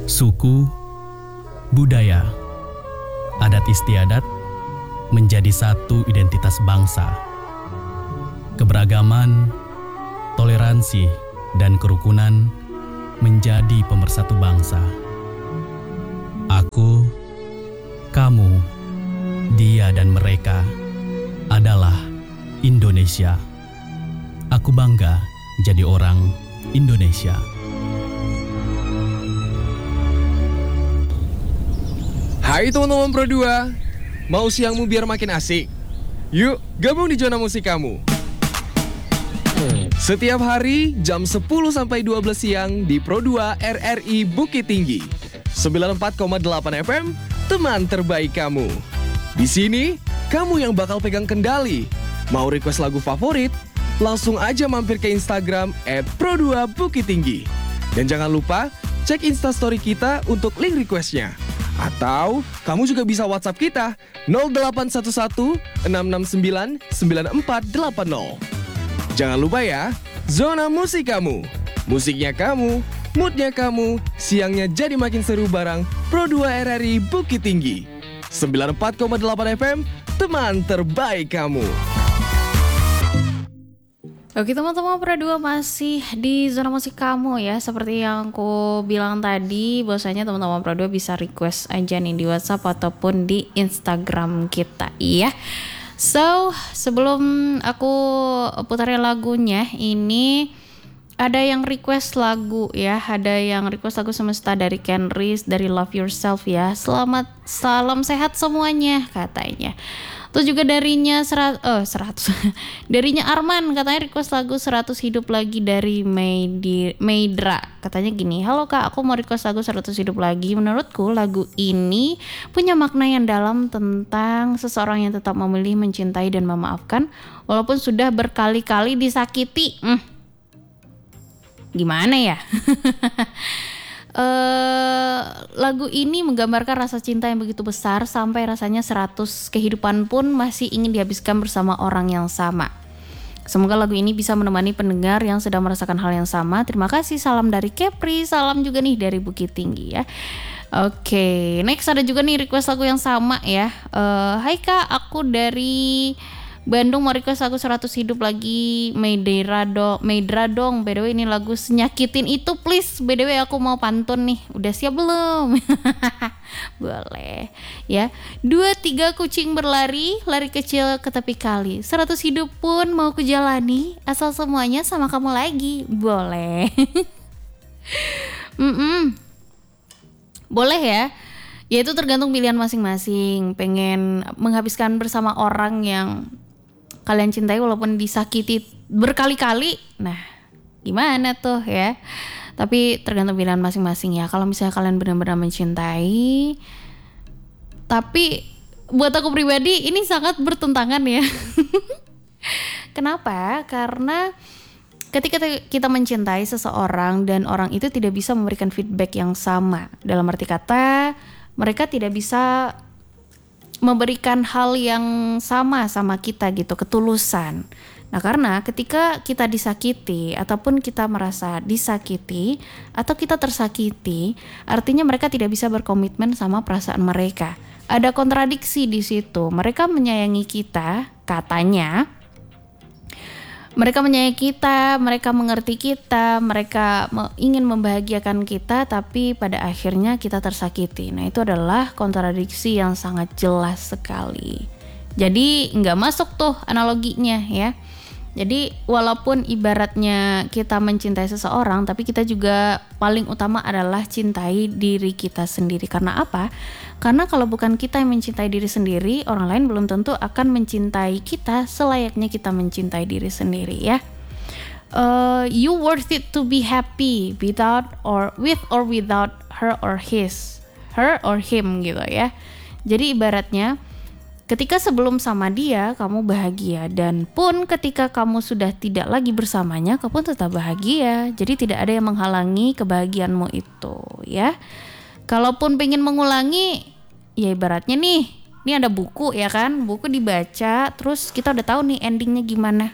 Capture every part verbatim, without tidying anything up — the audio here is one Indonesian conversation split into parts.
suku, budaya, adat istiadat menjadi satu identitas bangsa. Keberagaman, toleransi, dan kerukunan menjadi pemersatu bangsa. Aku, kamu, dia dan mereka adalah Indonesia. Aku bangga jadi orang Indonesia. Hai teman-teman Pro dua, mau siangmu biar makin asik? Yuk gabung di zona musik kamu. Setiap hari jam sepuluh sampai dua belas siang di Pro dua R R I Bukit Tinggi sembilan puluh empat koma delapan F M, teman terbaik kamu. Di sini kamu yang bakal pegang kendali. Mau request lagu favorit? Langsung aja mampir ke Instagram et pro dua bukit tinggi. Dan jangan lupa cek Instastory kita untuk link requestnya. Atau kamu juga bisa WhatsApp kita nol delapan satu satu enam enam sembilan sembilan empat delapan nol. Jangan lupa ya, zona musik kamu. Musiknya kamu, moodnya kamu, siangnya jadi makin seru bareng Pro dua R R I Bukit Tinggi sembilan puluh empat koma delapan F M, teman terbaik kamu. Oke teman-teman, Pro dua masih di zona musik kamu ya. Seperti yang aku bilang tadi, bahwasanya teman-teman Pro dua bisa request aja nih di WhatsApp ataupun di Instagram kita ya. So, sebelum aku putarin lagunya, ini ada yang request lagu ya. Ada yang request lagu Semesta dari Ken Riz, dari Love Yourself ya. Selamat, salam sehat semuanya katanya. Terus juga darinya serat, oh, seratus darinya Arman katanya request lagu seratus hidup lagi dari Meidi, Meidra. Katanya gini, halo kak, aku mau request lagu seratus hidup lagi. Menurutku lagu ini punya makna yang dalam tentang seseorang yang tetap memilih mencintai dan memaafkan walaupun sudah berkali-kali disakiti. hmm. Gimana ya? Uh, lagu ini menggambarkan rasa cinta yang begitu besar sampai rasanya seratus kehidupan pun masih ingin dihabiskan bersama orang yang sama. Semoga lagu ini bisa menemani pendengar yang sedang merasakan hal yang sama. Terima kasih, salam dari Kepri, salam juga nih dari Bukit Tinggi ya. Oke, okay, next ada juga nih request lagu yang sama ya. uh, Hai kak, aku dari Bandung mau request lagu seratus hidup lagi Meidra dong, Meidra dong. By the way ini lagu senyakitin itu please. By the way aku mau pantun nih. Udah siap belum? Boleh ya. Dua tiga kucing berlari, lari kecil ke tepi kali. Seratus hidup pun mau kujalani, asal semuanya sama kamu lagi. Boleh. Mm-mm. Boleh ya. Ya itu tergantung pilihan masing-masing. Pengen menghabiskan bersama orang yang kalian cintai walaupun disakiti berkali-kali, nah gimana tuh ya. Tapi tergantung pilihan masing-masing ya. Kalau misalnya kalian benar-benar mencintai, tapi buat aku pribadi ini sangat bertentangan ya. Kenapa? Karena ketika kita mencintai seseorang dan orang itu tidak bisa memberikan feedback yang sama, dalam arti kata mereka tidak bisa memberikan hal yang sama sama kita gitu, ketulusan. Nah karena ketika kita disakiti ataupun kita merasa disakiti atau kita tersakiti, artinya mereka tidak bisa berkomitmen sama perasaan mereka. Ada kontradiksi di situ. Mereka menyayangi kita, katanya mereka menyayangi kita, mereka mengerti kita, mereka me- ingin membahagiakan kita, tapi pada akhirnya kita tersakiti. Nah itu adalah kontradiksi yang sangat jelas sekali. Jadi nggak masuk tuh analoginya ya. Jadi walaupun ibaratnya kita mencintai seseorang, tapi kita juga paling utama adalah cintai diri kita sendiri. Karena apa? Karena kalau bukan kita yang mencintai diri sendiri, orang lain belum tentu akan mencintai kita selayaknya kita mencintai diri sendiri ya. Uh, you worth it to be happy without or with or without her or his, her or him gitu ya. Jadi ibaratnya ketika sebelum sama dia kamu bahagia, dan pun ketika kamu sudah tidak lagi bersamanya kamu pun tetap bahagia. Jadi tidak ada yang menghalangi kebahagiaanmu itu ya. Kalaupun pengen mengulangi, ya ibaratnya nih, ini ada buku ya kan, buku dibaca terus kita udah tahu nih endingnya gimana,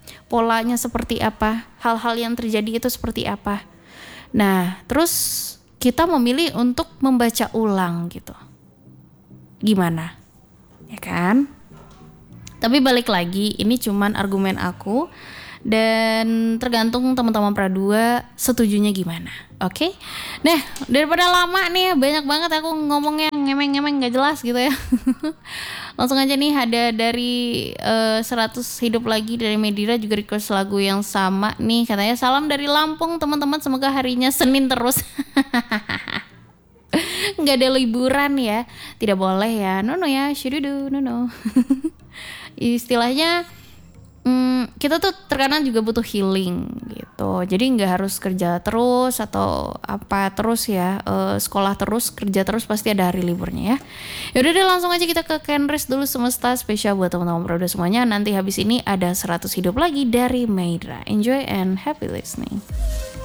polanya seperti apa, hal-hal yang terjadi itu seperti apa. Nah terus kita memilih untuk membaca ulang gitu. Gimana? Ya kan? Tapi balik lagi, ini cuman argumen aku dan tergantung teman-teman Pradua setujunya gimana. Oke? Okay? Nah, daripada lama nih, banyak banget aku ngomongnya ngemeng-ngemeng gak jelas gitu ya. Langsung aja nih, ada dari uh, seratus Hidup Lagi dari Medira juga request lagu yang sama nih. Katanya salam dari Lampung teman-teman, semoga harinya Senin terus. Gak ada liburan ya. Tidak boleh ya. No no ya, syududu, no no. Istilahnya hmm, kita tuh terkadang juga butuh healing gitu. Jadi nggak harus kerja terus atau apa terus ya, e, sekolah terus, kerja terus, pasti ada hari liburnya ya. Yaudah deh, langsung aja kita ke Kenres dulu, semesta spesial buat teman-teman Pradua semuanya. Nanti habis ini ada seratus Hidup Lagi dari Meidra. Enjoy and happy listening.